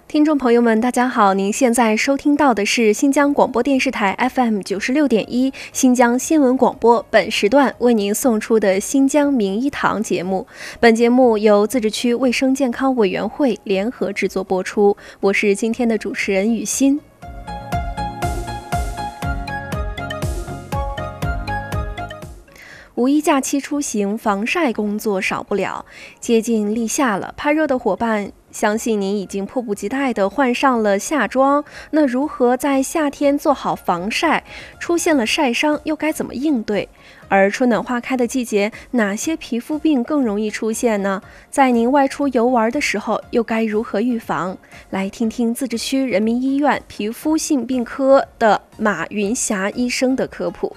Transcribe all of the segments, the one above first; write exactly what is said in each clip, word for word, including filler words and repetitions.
听众朋友们，大家好！您现在收听到的是新疆广播电视台 F M 九十六点一新疆新闻广播，本时段为您送出的新疆名医堂节目。本节目由自治区卫生健康委员会联合制作播出。我是今天的主持人雨欣。五一假期出行，防晒工作少不了。接近立夏了，怕热的伙伴相信您已经迫不及待地换上了夏装。那如何在夏天做好防晒？出现了晒伤又该怎么应对？而春暖花开的季节，哪些皮肤病更容易出现呢？在您外出游玩的时候，又该如何预防？来听听自治区人民医院皮肤性病科的马云霞医生的科普。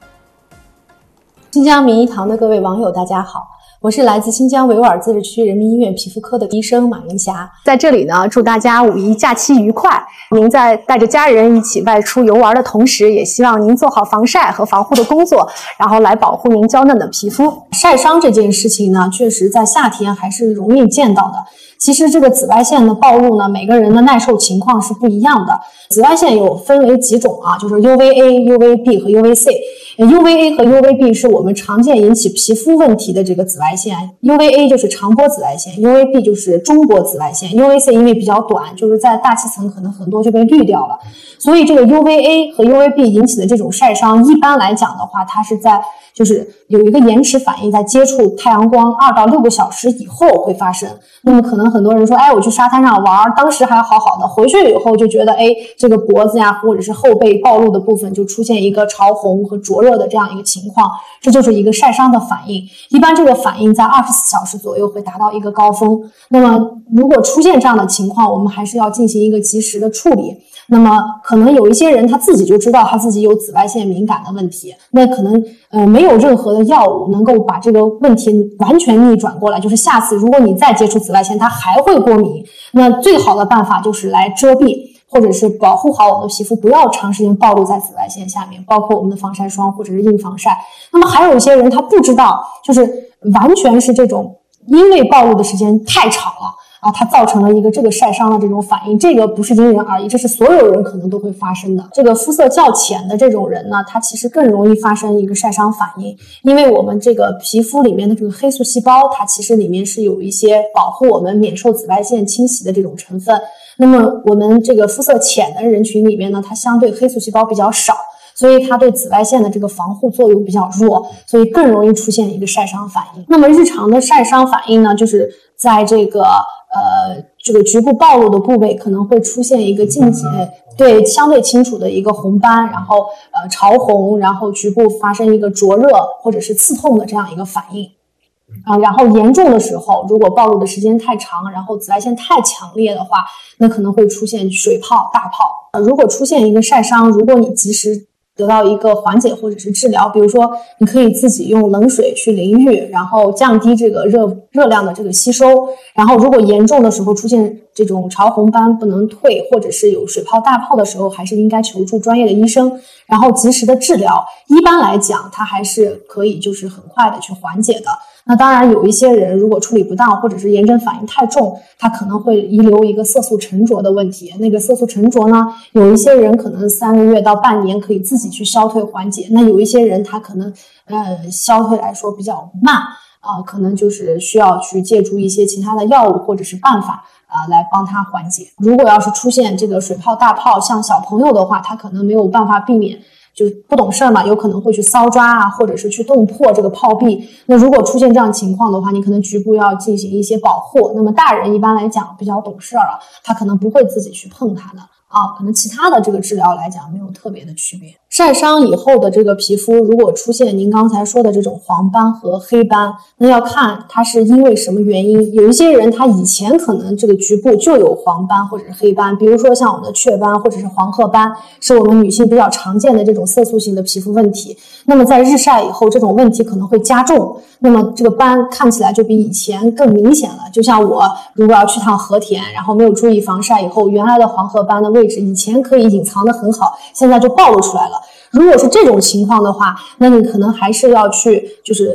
新疆名医堂的各位网友大家好，我是来自新疆维吾尔自治区人民医院皮肤科的医生马云霞，在这里呢，祝大家五一假期愉快。您在带着家人一起外出游玩的同时，也希望您做好防晒和防护的工作，然后来保护您娇嫩的皮肤。晒伤这件事情呢，确实在夏天还是容易见到的。其实这个紫外线的暴露呢，每个人的耐受情况是不一样的。紫外线有分为几种啊，就是 U V A、U V B 和 U V C。U V A 和 U V B 是我们常见引起皮肤问题的这个紫外线。U V A 就是长波紫外线 ，U V B 就是中波紫外线 ，U V C 因为比较短，就是在大气层可能很多就被滤掉了。所以这个 U V A 和 U V B 引起的这种晒伤，一般来讲的话，它是在就是有一个延迟反应，在接触太阳光二到六个小时以后会发生。那么可能很多人说，哎，我去沙滩上玩，当时还好好的，回去以后就觉得，哎，这个脖子呀或者是后背暴露的部分就出现一个潮红和灼热的这样一个情况，这就是一个晒伤的反应。一般这个反应在二十四小时左右会达到一个高峰。那么如果出现这样的情况，我们还是要进行一个及时的处理。那么可能有一些人他自己就知道他自己有紫外线敏感的问题，那可能呃没有任何的药物能够把这个问题完全逆转过来，就是下次如果你再接触紫外线它还会过敏，那最好的办法就是来遮蔽或者是保护好我们的皮肤，不要长时间暴露在紫外线下面，包括我们的防晒霜或者是硬防晒。那么还有一些人他不知道，就是完全是这种因为暴露的时间太长了啊，它造成了一个这个晒伤的这种反应，这个不是因人而异，这是所有人可能都会发生的。这个肤色较浅的这种人呢，他其实更容易发生一个晒伤反应，因为我们这个皮肤里面的这个黑素细胞，它其实里面是有一些保护我们免受紫外线侵袭的这种成分。那么我们这个肤色浅的人群里面呢，它相对黑素细胞比较少，所以它对紫外线的这个防护作用比较弱，所以更容易出现一个晒伤反应。那么日常的晒伤反应呢，就是在这个呃这个局部暴露的部位可能会出现一个近几对相对清楚的一个红斑，然后呃潮红，然后局部发生一个灼热或者是刺痛的这样一个反应。啊，然后严重的时候，如果暴露的时间太长，然后紫外线太强烈的话，那可能会出现水泡、大泡。呃，如果出现一个晒伤，如果你及时得到一个缓解或者是治疗，比如说你可以自己用冷水去淋浴，然后降低这个热热量的这个吸收。然后如果严重的时候出现这种潮红斑不能退，或者是有水泡大泡的时候，还是应该求助专业的医生，然后及时的治疗。一般来讲，它还是可以就是很快的去缓解的。那当然有一些人如果处理不当，或者是炎症反应太重，他可能会遗留一个色素沉着的问题。那个色素沉着呢，有一些人可能三个月到半年可以自己去消退缓解，那有一些人他可能呃消退来说比较慢啊、呃，可能就是需要去借助一些其他的药物或者是办法啊、呃、来帮他缓解。如果要是出现这个水泡大泡，像小朋友的话，他可能没有办法避免，就是不懂事嘛，有可能会去搔抓啊，或者是去动破这个泡壁。那如果出现这样情况的话，你可能局部要进行一些保护。那么大人一般来讲比较懂事了，他可能不会自己去碰它的啊，可能其他的这个治疗来讲没有特别的区别。晒伤以后的这个皮肤如果出现您刚才说的这种黄斑和黑斑，那要看它是因为什么原因。有一些人他以前可能这个局部就有黄斑或者是黑斑，比如说像我们的雀斑或者是黄褐斑，是我们女性比较常见的这种色素性的皮肤问题。那么在日晒以后，这种问题可能会加重，那么这个斑看起来就比以前更明显了。就像我如果要去趟和田，然后没有注意防晒以后，原来的黄褐斑的位置以前可以隐藏得很好，现在就暴露出来了。如果是这种情况的话，那你可能还是要去就是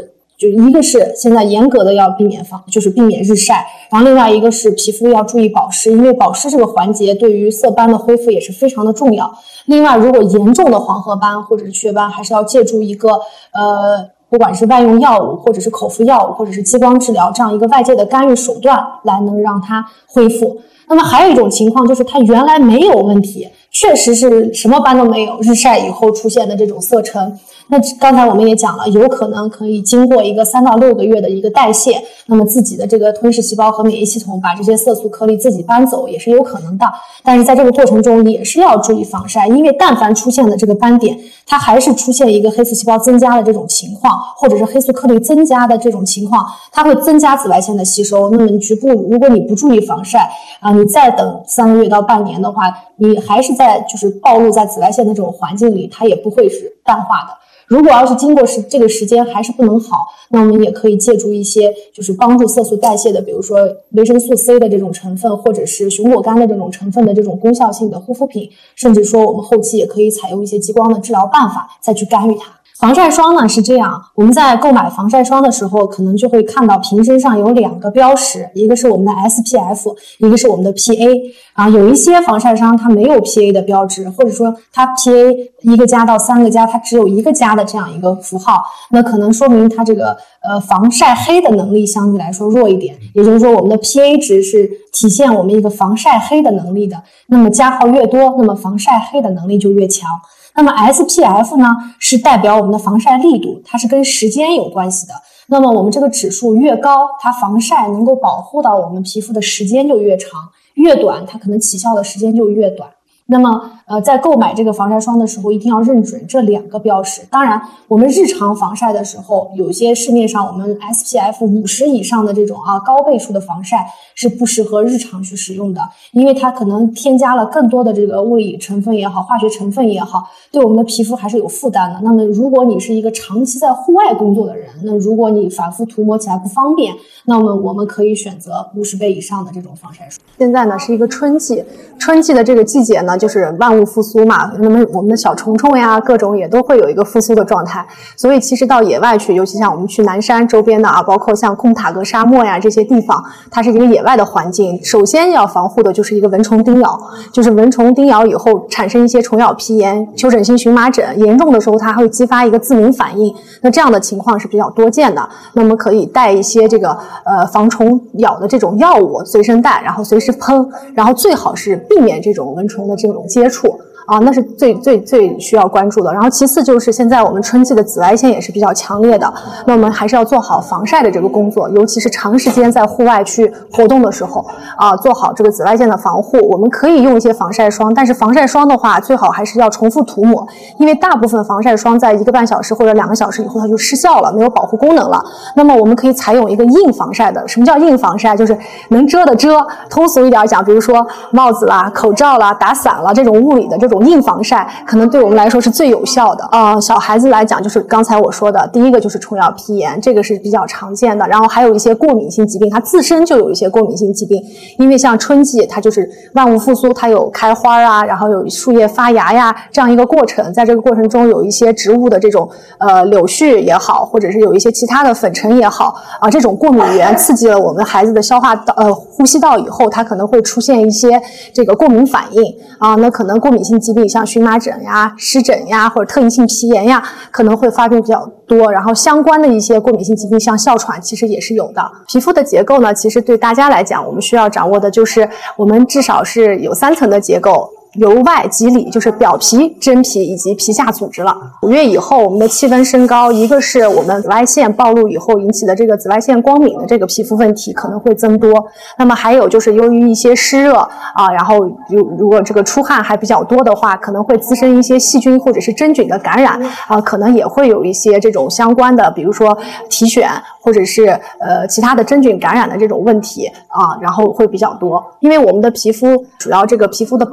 就一个是现在严格的要避免防，就是避免日晒，然后另外一个是皮肤要注意保湿，因为保湿这个环节对于色斑的恢复也是非常的重要。另外，如果严重的黄褐斑或者是雀斑，还是要借助一个呃。不管是外用药物，或者是口服药物，或者是激光治疗这样一个外界的干预手段，来能让它恢复。那么还有一种情况就是它原来没有问题，确实是什么斑都没有，日晒以后出现的这种色沉。那刚才我们也讲了，有可能可以经过一个三到六个月的一个代谢，那么自己的这个吞噬细胞和免疫系统把这些色素颗粒自己搬走也是有可能的。但是在这个过程中也是要注意防晒，因为但凡出现的这个斑点，它还是出现一个黑素细胞增加的这种情况，或者是黑素颗粒增加的这种情况，它会增加紫外线的吸收。那么你局部如果你不注意防晒啊，你再等三个月到半年的话，你还是在就是暴露在紫外线的这种环境里，它也不会是淡化的。如果要是经过时这个时间还是不能好，那我们也可以借助一些就是帮助色素代谢的，比如说维生素 C 的这种成分，或者是熊果苷的这种成分的这种功效性的护肤品，甚至说我们后期也可以采用一些激光的治疗办法再去干预它。防晒霜呢是这样，我们在购买防晒霜的时候，可能就会看到瓶身上有两个标识，一个是我们的 S P F， 一个是我们的 P A。啊，有一些防晒霜它没有 P A 的标志，或者说它 P A 一个加到三个加，它只有一个加的这样一个符号，那可能说明它这个呃防晒黑的能力相对来说弱一点。也就是说，我们的 P A 值是体现我们一个防晒黑的能力的，那么加号越多，那么防晒黑的能力就越强。那么 S P F 呢，是代表我们的防晒力度，它是跟时间有关系的。那么我们这个指数越高，它防晒能够保护到我们皮肤的时间就越长，越短它可能起效的时间就越短。那么呃，在购买这个防晒霜的时候，一定要认准这两个标识。当然，我们日常防晒的时候，有些市面上我们 S P F 五十以上的这种啊高倍数的防晒是不适合日常去使用的，因为它可能添加了更多的这个物理成分也好，化学成分也好，对我们的皮肤还是有负担的。那么，如果你是一个长期在户外工作的人，那如果你反复涂抹起来不方便，那么我们可以选择五十倍以上的这种防晒霜。现在呢是一个春季，春季的这个季节呢，就是万物复苏嘛，那么我们的小虫虫呀，各种也都会有一个复苏的状态。所以其实到野外去，尤其像我们去南山周边的啊，包括像库塔格沙漠呀这些地方，它是一个野外的环境。首先要防护的就是一个蚊虫叮咬，就是蚊虫叮咬以后产生一些虫咬皮炎、丘疹性荨麻疹，严重的时候它会激发一个自敏反应。那这样的情况是比较多见的。那么可以带一些这个呃防虫咬的这种药物随身带，然后随时喷，然后最好是避免这种蚊虫的这种接触。啊，那是最最最需要关注的。然后其次就是现在我们春季的紫外线也是比较强烈的，那我们还是要做好防晒的这个工作，尤其是长时间在户外去活动的时候啊，做好这个紫外线的防护。我们可以用一些防晒霜，但是防晒霜的话最好还是要重复涂抹，因为大部分防晒霜在一个半小时或者两个小时以后它就失效了，没有保护功能了。那么我们可以采用一个硬防晒的。什么叫硬防晒？就是能遮的遮，通俗一点讲，比如说帽子啦、口罩啦、打伞啦，这种物理的这种硬防晒可能对我们来说是最有效的。呃，小孩子来讲，就是刚才我说的第一个就是虫咬皮炎，这个是比较常见的。然后还有一些过敏性疾病，它自身就有一些过敏性疾病，因为像春季它就是万物复苏，它有开花啊，然后有树叶发芽呀这样一个过程，在这个过程中有一些植物的这种呃柳絮也好，或者是有一些其他的粉尘也好啊，这种过敏源刺激了我们孩子的消化道呃呼吸道以后，它可能会出现一些这个过敏反应啊，那可能过敏性疾病像荨麻疹呀、湿疹呀或者特异性皮炎呀可能会发病比较多，然后相关的一些过敏性疾病像哮喘其实也是有的。皮肤的结构呢，其实对大家来讲我们需要掌握的就是我们至少是有三层的结构，由外及里，就是表皮、真皮以及皮下组织了。五月以后，我们的气温升高，一个是我们紫外线暴露以后引起的这个紫外线光敏的这个皮肤问题可能会增多。那么还有就是由于一些湿热啊，然后如如果这个出汗还比较多的话，可能会滋生一些细菌或者是真菌的感染啊，可能也会有一些这种相关的，比如说体癣或者是呃其他的真菌感染的这种问题啊，然后会比较多。因为我们的皮肤主要这个皮肤的保护呢，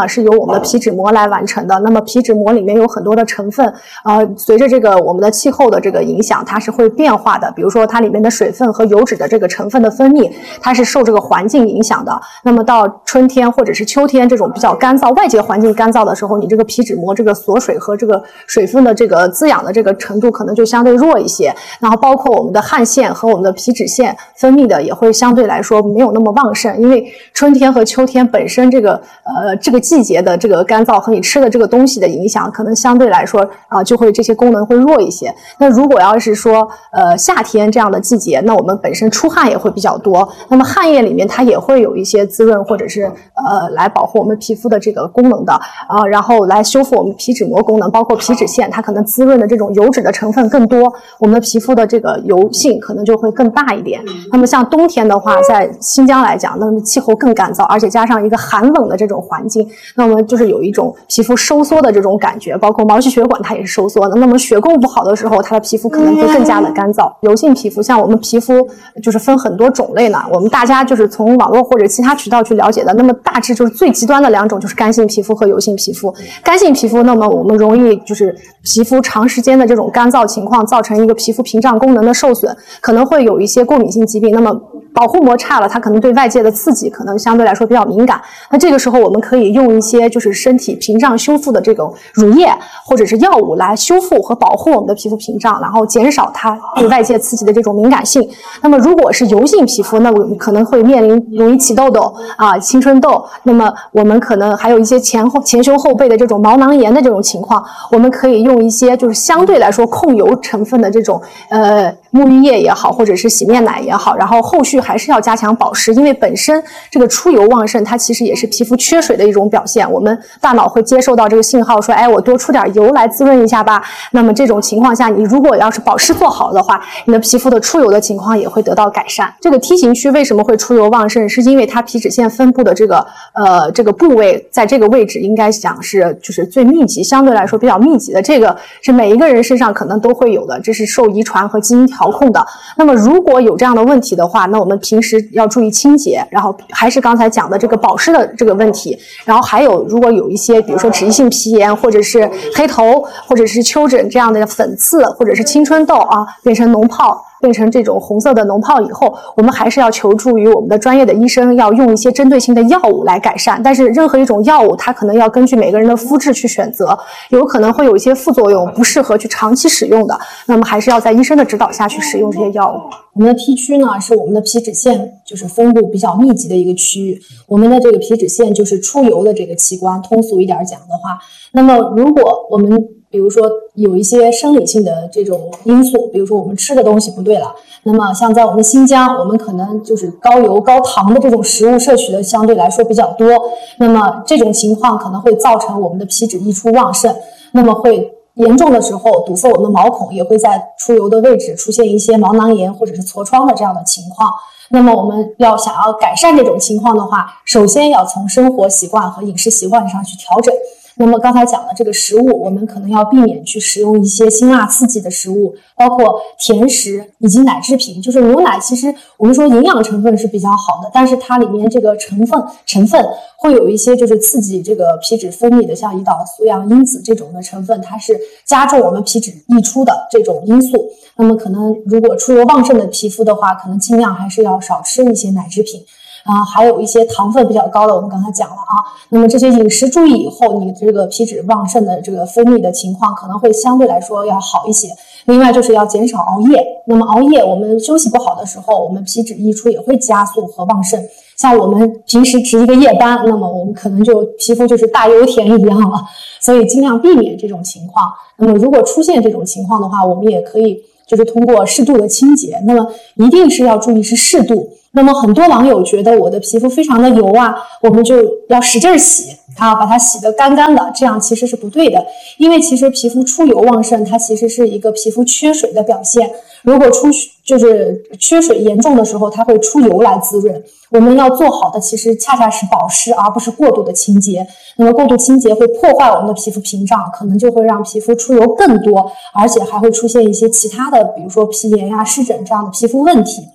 呢是由我们的皮脂膜来完成的。那么皮脂膜里面有很多的成分，呃，随着这个我们的气候的这个影响，它是会变化的。比如说它里面的水分和油脂的这个成分的分泌，它是受这个环境影响的。那么到春天或者是秋天这种比较干燥、外界环境干燥的时候，你这个皮脂膜这个锁水和这个水分的这个滋养的这个程度可能就相对弱一些。然后包括我们的汗腺和我们的皮脂腺分泌的也会相对来说没有那么旺盛，因为春天和秋天本身这个呃这个季节的这个干燥和你吃的这个东西的影响，可能相对来说啊、呃、就会这些功能会弱一些。那如果要是说呃夏天这样的季节，那我们本身出汗也会比较多，那么汗液里面它也会有一些滋润或者是呃来保护我们皮肤的这个功能的啊、呃，然后来修复我们皮脂膜功能，包括皮脂腺，它可能滋润的这种油脂的成分更多，我们的皮肤的这个油性可能就会更大一点。那么像冬天的话，在新疆来讲，那么气候更干燥，而且加上一个寒冷的这种环境，那么就是有一种皮肤收缩的这种感觉，包括毛细血管它也是收缩的。那么血供不好的时候，它的皮肤可能会更加的干燥。油性皮肤，像我们皮肤就是分很多种类呢，我们大家就是从网络或者其他渠道去了解的，那么大致就是最极端的两种就是干性皮肤和油性皮肤。干性皮肤，那么我们容易就是皮肤长时间的这种干燥情况，造成一个皮肤屏障功能的受损，可能会有一些过敏性疾病。那么保护膜差了，它可能对外界的刺激可能相对来说比较敏感。那这个时候我们可以用一些就是身体屏障修复的这种乳液或者是药物来修复和保护我们的皮肤屏障，然后减少它对外界刺激的这种敏感性。那么如果是油性皮肤，那我们可能会面临容易起痘痘啊、青春痘，那么我们可能还有一些前后前胸后背的这种毛囊炎的这种情况，我们可以用一些就是相对来说控油成分的这种呃沐浴液也好，或者是洗面奶也好，然后后续还是要加强保湿，因为本身这个出油旺盛，它其实也是皮肤缺水的一种表现。我们大脑会接受到这个信号，说，哎，我多出点油来滋润一下吧。那么这种情况下，你如果要是保湿做好的话，你的皮肤的出油的情况也会得到改善。这个梯形区为什么会出油旺盛，是因为它皮脂腺分布的这个呃这个部位，在这个位置应该讲是就是最密集，相对来说比较密集的，这个是每一个人身上可能都会有的，这是受遗传和基因调控的。那么如果有这样的问题的话，那我们平时要注意清洁，然后还是刚才讲的这个保湿的这个问题，然后还有如果有一些比如说脂溢性皮炎或者是黑头或者是丘疹这样的粉刺或者是青春痘啊变成脓疱，变成这种红色的脓疱以后，我们还是要求助于我们的专业的医生，要用一些针对性的药物来改善。但是任何一种药物它可能要根据每个人的肤质去选择，有可能会有一些副作用，不适合去长期使用的，那么还是要在医生的指导下去使用这些药物。 我们的 P 区呢是我们的皮脂腺就是分布比较密集的一个区域，我们的这个皮脂腺就是出油的这个器官，通俗一点讲的话，那么如果我们比如说有一些生理性的这种因素，比如说我们吃的东西不对了，那么像在我们新疆，我们可能就是高油高糖的这种食物摄取的相对来说比较多，那么这种情况可能会造成我们的皮脂溢出旺盛，那么会严重的时候堵塞我们的毛孔，也会在出油的位置出现一些毛囊炎或者是痤疮的这样的情况。那么我们要想要改善这种情况的话，首先要从生活习惯和饮食习惯上去调整。那么刚才讲的这个食物，我们可能要避免去食用一些辛辣刺激的食物，包括甜食以及奶制品。就是牛奶，其实我们说营养成分是比较好的，但是它里面这个成分成分会有一些就是刺激这个皮脂分泌的，像胰岛素样因子这种的成分，它是加重我们皮脂溢出的这种因素。那么可能如果出油旺盛的皮肤的话，可能尽量还是要少吃一些奶制品。啊，还有一些糖分比较高的，我们刚才讲了啊。那么这些饮食注意以后，你这个皮脂旺盛的这个分泌的情况可能会相对来说要好一些。另外就是要减少熬夜。那么熬夜，我们休息不好的时候，我们皮脂溢出也会加速和旺盛。像我们平时值一个夜班，那么我们可能就皮肤就是大油田一样了。所以尽量避免这种情况。那么如果出现这种情况的话，我们也可以就是通过适度的清洁。那么一定是要注意是适度。那么很多网友觉得我的皮肤非常的油啊，我们就要使劲洗啊，把它洗得干干的，这样其实是不对的。因为其实皮肤出油旺盛，它其实是一个皮肤缺水的表现。如果出就是缺水严重的时候，它会出油来滋润。我们要做好的其实恰恰是保湿，而不是过度的清洁。那么过度清洁会破坏我们的皮肤屏障，可能就会让皮肤出油更多，而且还会出现一些其他的，比如说皮炎呀、湿疹这样的皮肤问题。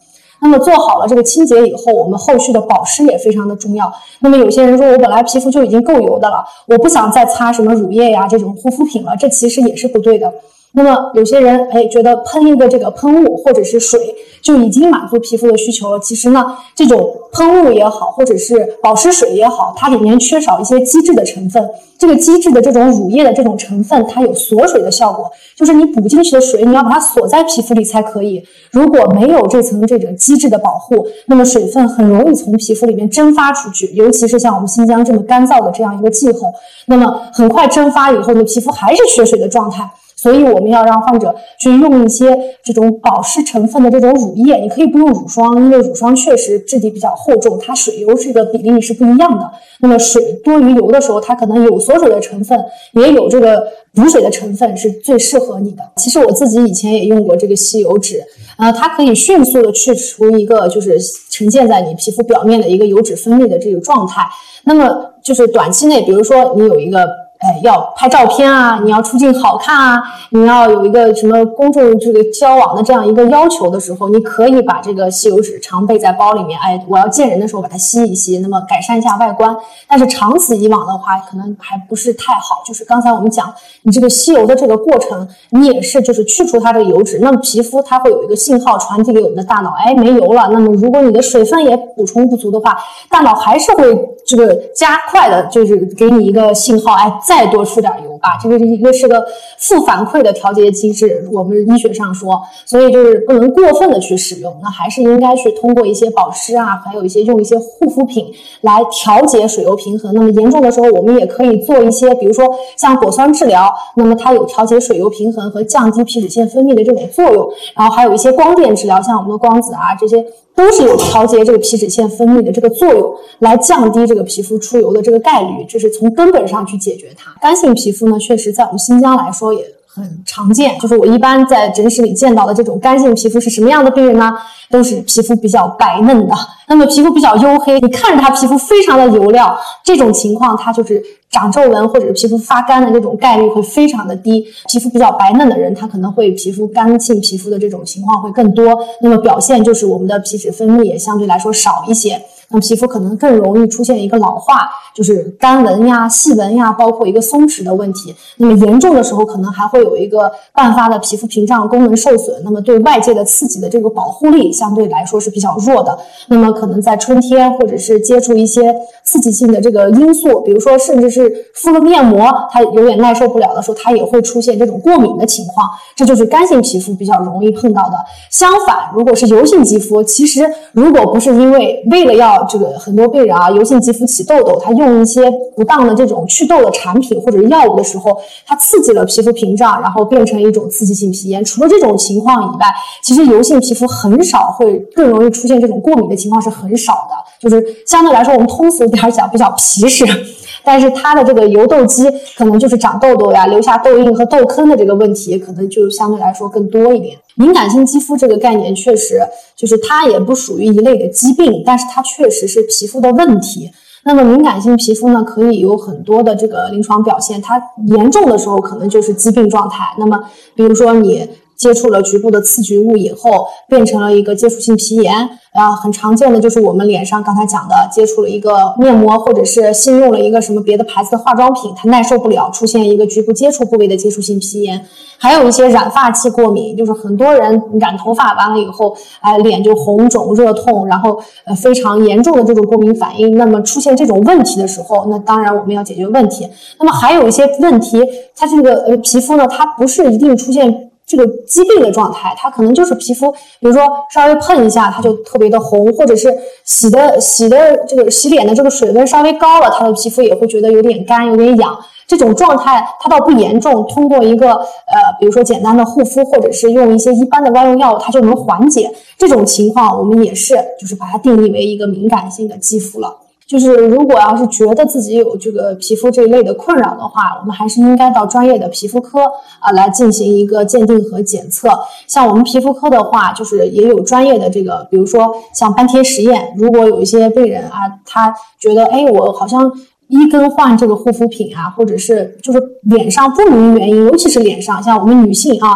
那么做好了这个清洁以后，我们后续的保湿也非常的重要。那么有些人说我本来皮肤就已经够油的了，我不想再擦什么乳液呀这种护肤品了，这其实也是不对的。那么有些人哎觉得喷一个这个喷雾或者是水就已经满足皮肤的需求了，其实呢这种喷雾也好或者是保湿水也好，它里面缺少一些基质的成分。这个基质的这种乳液的这种成分，它有锁水的效果，就是你补进去的水你要把它锁在皮肤里才可以。如果没有这层这种基质的保护，那么水分很容易从皮肤里面蒸发出去，尤其是像我们新疆这么干燥的这样一个气候，那么很快蒸发以后呢，皮肤还是缺水的状态。所以我们要让患者去用一些这种保湿成分的这种乳液，你可以不用乳霜，因为乳霜确实质地比较厚重，它水油这个比例是不一样的。那么水多于油的时候，它可能有锁水的成分，也有这个补水的成分，是最适合你的。其实我自己以前也用过这个吸油纸，呃，它可以迅速的去除一个就是呈现在你皮肤表面的一个油脂分泌的这个状态。那么就是短期内，比如说你有一个哎，要拍照片啊，你要出镜好看啊，你要有一个什么公众这个交往的这样一个要求的时候，你可以把这个吸油纸常备在包里面，哎，我要见人的时候把它吸一吸，那么改善一下外观。但是长此以往的话，可能还不是太好。就是刚才我们讲，你这个吸油的这个过程，你也是就是去除它的油脂，那么皮肤它会有一个信号传递给我们的大脑，哎，没油了。那么如果你的水分也补充不足的话，大脑还是会这个加快的，就是给你一个信号，哎。再多出点油吧，这个是一个是个负反馈的调节机制，我们医学上说，所以就是不能过分的去使用，那还是应该去通过一些保湿啊，还有一些用一些护肤品来调节水油平衡。那么严重的时候，我们也可以做一些，比如说像果酸治疗，那么它有调节水油平衡和降低皮脂腺分泌的这种作用，然后还有一些光电治疗，像我们的光子啊这些。都是有调节这个皮脂腺分泌的这个作用，来降低这个皮肤出油的这个概率，这是从根本上去解决它。干性皮肤呢，确实在我们新疆来说也很常见，就是我一般在诊室里见到的这种干性皮肤是什么样的病人呢？都是皮肤比较白嫩的，那么皮肤比较黝黑，你看着他皮肤非常的油亮，这种情况它就是长皱纹或者皮肤发干的这种概率会非常的低。皮肤比较白嫩的人，他可能会皮肤干性皮肤的这种情况会更多，那么表现就是我们的皮脂分泌也相对来说少一些，那么皮肤可能更容易出现一个老化，就是干纹呀、细纹呀，包括一个松弛的问题。那么严重的时候可能还会有一个伴发的皮肤屏障功能受损，那么对外界的刺激的这个保护力相对来说是比较弱的。那么可能在春天或者是接触一些刺激性的这个因素，比如说甚至是敷了面膜它有点耐受不了的时候，它也会出现这种过敏的情况，这就是干性皮肤比较容易碰到的。相反，如果是油性肌肤，其实如果不是因为为了要这个很多病人啊油性肌肤起痘痘，他用一些不当的这种祛痘的产品或者药物的时候，它刺激了皮肤屏障，然后变成一种刺激性皮炎。除了这种情况以外，其实油性皮肤很少会更容易出现这种过敏的情况是很少的，就是相对来说我们通俗点讲比较皮实，但是它的这个油痘肌可能就是长痘痘呀、留下痘印和痘坑的这个问题可能就相对来说更多一点。敏感性肌肤这个概念确实就是它也不属于一类的疾病，但是它确实是皮肤的问题。那么敏感性皮肤呢，可以有很多的这个临床表现，它严重的时候可能就是疾病状态。那么比如说你接触了局部的刺激物以后，变成了一个接触性皮炎，啊，很常见的就是我们脸上刚才讲的，接触了一个面膜，或者是新用了一个什么别的牌子的化妆品，它耐受不了，出现一个局部接触部位的接触性皮炎。还有一些染发器过敏，就是很多人染头发完了以后，哎，脸就红肿、热痛，然后呃非常严重的这种过敏反应。那么出现这种问题的时候，那当然我们要解决问题。那么还有一些问题，它这个呃皮肤呢，它不是一定出现这个疾病的状态，它可能就是皮肤，比如说稍微碰一下它就特别的红，或者是洗的洗的这个洗脸的这个水温稍微高了，它的皮肤也会觉得有点干、有点痒。这种状态它倒不严重，通过一个呃，比如说简单的护肤，或者是用一些一般的外用药物，它就能缓解。这种情况我们也是就是把它定义为一个敏感性的肌肤了。就是如果要是觉得自己有这个皮肤这一类的困扰的话，我们还是应该到专业的皮肤科啊来进行一个鉴定和检测。像我们皮肤科的话，就是也有专业的这个，比如说像斑贴实验，如果有一些病人啊，他觉得哎，我好像一更换这个护肤品啊，或者是就是脸上不明原因，尤其是脸上，像我们女性啊，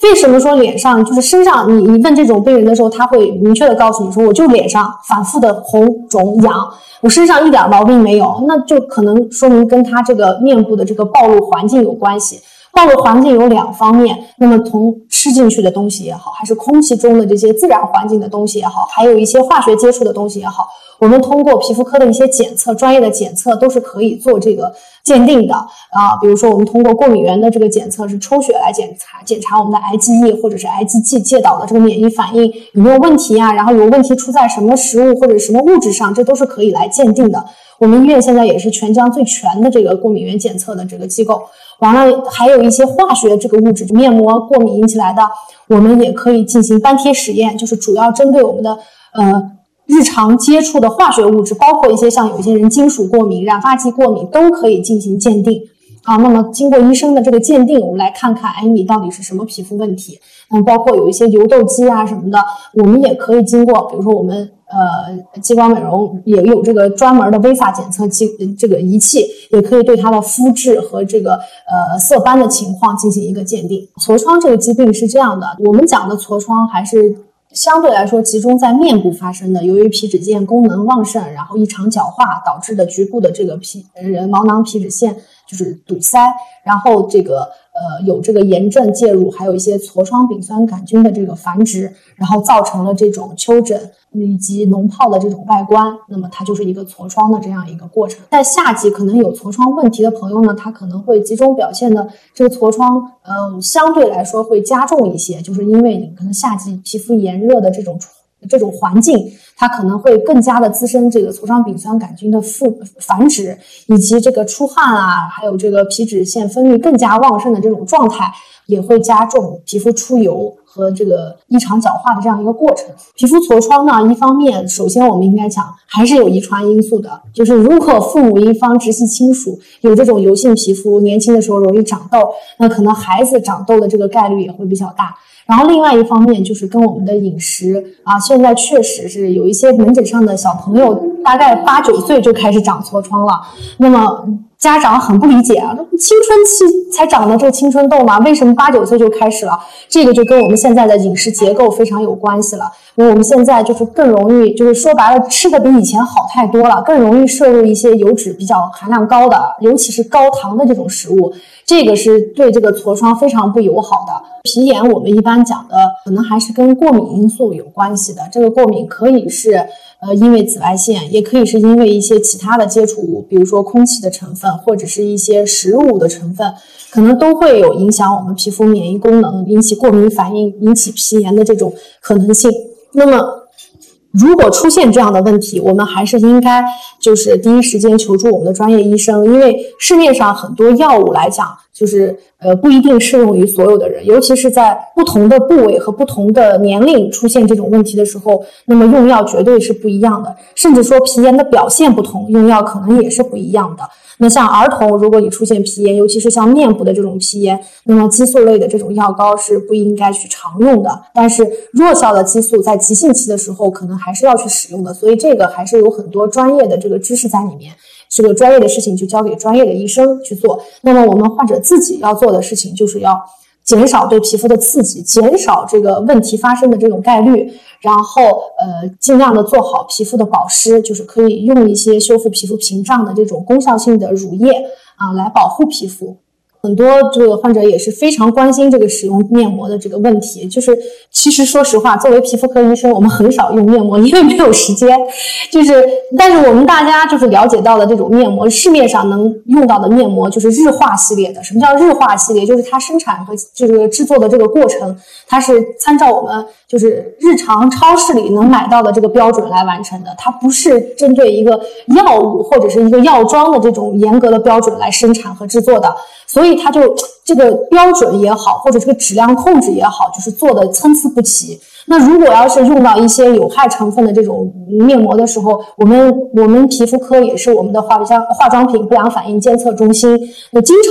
为什么说脸上就是身上，你你问这种病人的时候，他会明确的告诉你说，我就脸上反复的红肿痒，我身上一点毛病没有，那就可能说明跟他这个面部的这个暴露环境有关系。暴露环境有两方面，那么从吃进去的东西也好，还是空气中的这些自然环境的东西也好，还有一些化学接触的东西也好，我们通过皮肤科的一些检测，专业的检测都是可以做这个鉴定的啊。比如说我们通过过敏原的这个检测是抽血来检查检查我们的 I G E 或者是 I G G 介导的这个免疫反应有没有问题啊，然后有问题出在什么食物或者什么物质上，这都是可以来鉴定的。我们医院现在也是全江最全的这个过敏原检测的这个机构。完了，还有一些化学这个物质，面膜过敏引起来的，我们也可以进行斑贴实验，就是主要针对我们的呃日常接触的化学物质，包括一些像有些人金属过敏、染发剂过敏都可以进行鉴定啊。那么经过医生的这个鉴定，我们来看看，哎，你到底是什么皮肤问题？嗯，包括有一些油痘肌啊什么的，我们也可以经过，比如说我们。呃，激光美容也有这个专门的 V I S A 检测器，这个仪器也可以对它的肤质和这个呃色斑的情况进行一个鉴定。痤疮这个疾病是这样的，我们讲的痤疮还是相对来说集中在面部发生的，由于皮脂腺功能旺盛，然后异常角化导致的局部的这个皮呃毛囊皮脂腺就是堵塞，然后这个呃有这个炎症介入，还有一些痤疮丙酸杆菌的这个繁殖，然后造成了这种丘疹以及脓疱的这种外观，那么它就是一个痤疮的这样一个过程。在夏季可能有痤疮问题的朋友呢，他可能会集中表现的这个痤疮嗯、呃，相对来说会加重一些，就是因为你可能夏季皮肤炎热的这种这种环境，它可能会更加的滋生这个痤疮丙酸杆菌的复繁殖，以及这个出汗啊，还有这个皮脂腺分泌更加旺盛的这种状态，也会加重皮肤出油和这个异常角化的这样一个过程。皮肤痤疮呢，一方面首先我们应该讲还是有遗传因素的，就是如果父母一方直系亲属有这种油性皮肤，年轻的时候容易长痘，那可能孩子长痘的这个概率也会比较大。然后另外一方面就是跟我们的饮食啊，现在确实是有一些门诊上的小朋友大概八九岁就开始长痤疮了，那么家长很不理解啊，青春期才长的这个青春痘嘛，为什么八九岁就开始了？这个就跟我们现在的饮食结构非常有关系了。因为我们现在就是更容易，就是说白了，吃的比以前好太多了，更容易摄入一些油脂比较含量高的，尤其是高糖的这种食物，这个是对这个痤疮非常不友好的。皮炎我们一般讲的可能还是跟过敏因素有关系的，这个过敏可以是呃因为紫外线，也可以是因为一些其他的接触物，比如说空气的成分或者是一些食物的成分，可能都会有影响我们皮肤免疫功能，引起过敏反应，引起皮炎的这种可能性。那么如果出现这样的问题，我们还是应该就是第一时间求助我们的专业医生，因为市面上很多药物来讲，就是呃不一定适用于所有的人，尤其是在不同的部位和不同的年龄出现这种问题的时候，那么用药绝对是不一样的，甚至说皮炎的表现不同，用药可能也是不一样的。那像儿童，如果你出现皮炎，尤其是像面部的这种皮炎，那么激素类的这种药膏是不应该去常用的，但是弱效的激素在急性期的时候可能还是要去使用的，所以这个还是有很多专业的这个知识在里面，这个专业的事情就交给专业的医生去做。那么我们患者自己要做的事情就是要减少对皮肤的刺激，减少这个问题发生的这种概率，然后呃尽量的做好皮肤的保湿，就是可以用一些修复皮肤屏障的这种功效性的乳液啊来保护皮肤。很多这个患者也是非常关心这个使用面膜的这个问题，就是其实说实话，作为皮肤科医生，我们很少用面膜，因为没有时间。就是但是我们大家就是了解到的这种面膜，市面上能用到的面膜就是日化系列的。什么叫日化系列？就是它生产和这个制作的这个过程，它是参照我们就是日常超市里能买到的这个标准来完成的，它不是针对一个药物或者是一个药妆的这种严格的标准来生产和制作的。所以它就这个标准也好，或者这个质量控制也好，就是做的参差不齐。那如果要是用到一些有害成分的这种面膜的时候，我们我们皮肤科也是我们的化妆化妆品不良反应监测中心，那经